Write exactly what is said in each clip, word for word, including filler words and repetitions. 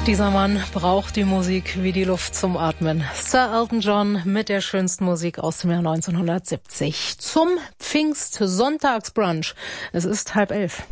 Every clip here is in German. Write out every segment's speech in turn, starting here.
Dieser Mann braucht die Musik wie die Luft zum Atmen. Sir Elton John mit der schönsten Musik aus dem Jahr neunzehnhundertsiebzig. Zum Pfingstsonntagsbrunch. Es ist halb elf.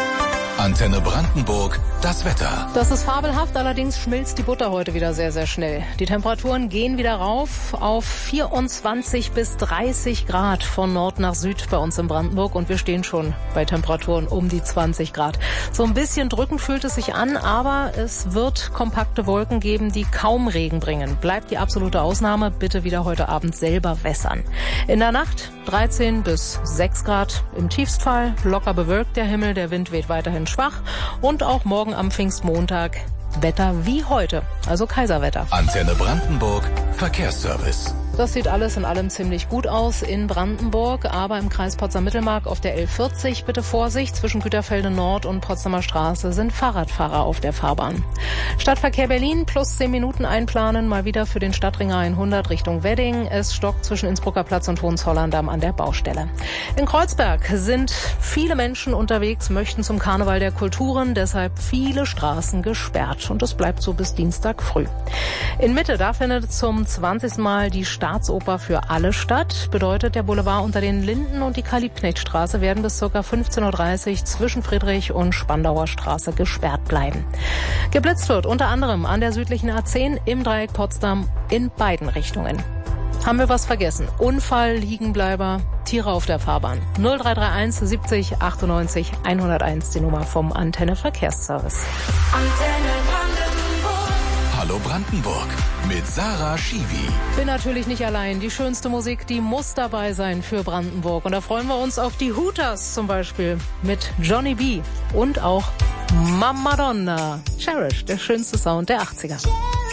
Antenne Brandenburg, das Wetter. Das ist fabelhaft, allerdings schmilzt die Butter heute wieder sehr, sehr schnell. Die Temperaturen gehen wieder rauf auf vierundzwanzig bis dreißig Grad von Nord nach Süd bei uns in Brandenburg und wir stehen schon bei Temperaturen um die zwanzig Grad. So ein bisschen drückend fühlt es sich an, aber es wird kompakte Wolken geben, die kaum Regen bringen. Bleibt die absolute Ausnahme, bitte wieder heute Abend selber wässern. In der Nacht dreizehn bis sechs Grad im Tiefstfall, locker bewölkt der Himmel, der Wind weht weiterhin schwach und auch morgen am Pfingstmontag Wetter wie heute, also Kaiserwetter. Antenne Brandenburg, Verkehrsservice. Das sieht alles in allem ziemlich gut aus in Brandenburg, aber im Kreis Potsdam-Mittelmark auf der L vierzig bitte Vorsicht. Zwischen Güterfelde Nord und Potsdamer Straße sind Fahrradfahrer auf der Fahrbahn. Stadtverkehr Berlin plus zehn Minuten einplanen, mal wieder für den Stadtring hundert Richtung Wedding. Es stockt zwischen Innsbrucker Platz und Hohenzollern-Damm an der Baustelle. In Kreuzberg sind viele Menschen unterwegs, möchten zum Karneval der Kulturen, deshalb viele Straßen gesperrt. Und es bleibt so bis Dienstag früh. In Mitte, da findet zum zwanzigsten Mal die Staatsoper für alle statt. Bedeutet, der Boulevard unter den Linden und die Karl-Liebknecht-Straße werden bis ca. fünfzehn Uhr dreißig zwischen Friedrich- und Spandauer Straße gesperrt bleiben. Geblitzt wird unter anderem an der südlichen A zehn im Dreieck Potsdam in beiden Richtungen. Haben wir was vergessen? Unfall, Liegenbleiber, Tiere auf der Fahrbahn. null drei drei eins siebzig achtundneunzig hunderteins die Nummer vom Antenne Verkehrsservice. Antenne Brandenburg. Hallo Brandenburg mit Sarah Schiwi. Bin natürlich nicht allein. Die schönste Musik, die muss dabei sein für Brandenburg. Und da freuen wir uns auf die Hooters zum Beispiel mit Johnny B. Und auch Mamma Donna. Cherish, der schönste Sound der achtziger.